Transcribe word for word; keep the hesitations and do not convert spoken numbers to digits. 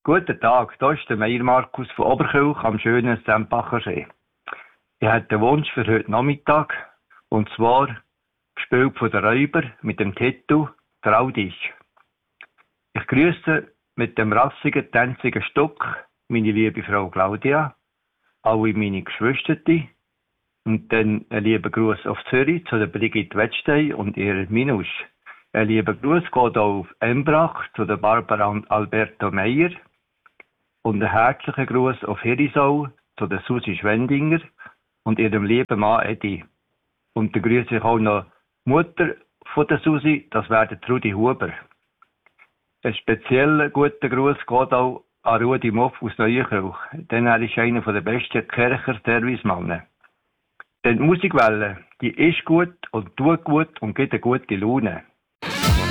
Guten Tag, hier ist der Meier Markus von Oberkilch am schönen Sempacher See. Ich hätte einen Wunsch für heute Nachmittag, und zwar gespielt von den Räuber mit dem Titel «Trau dich». Ich grüße mit dem rassigen, tänzigen Stück meine liebe Frau Claudia, alle meine Geschwister und dann einen lieben Gruß auf Zürich zu der Brigitte Wettstein und ihrer Minus. Ein lieber Gruß geht auf Embrach zu der Barbara und Alberto Meyer und einen herzlichen Gruß auf Herisau zu der Susi Schwendinger und ihrem lieben Mann Edi. Und dann grüße ich auch noch die Mutter von der Susi, das wäre der Trudi Huber. Ein spezieller guter Gruß geht auch an Rudi Moff aus Neuenkirch, denn er ist einer der besten Kircher-Servicemannen. Denn die Musikwelle, die ist gut und tut gut und gibt eine gute Laune.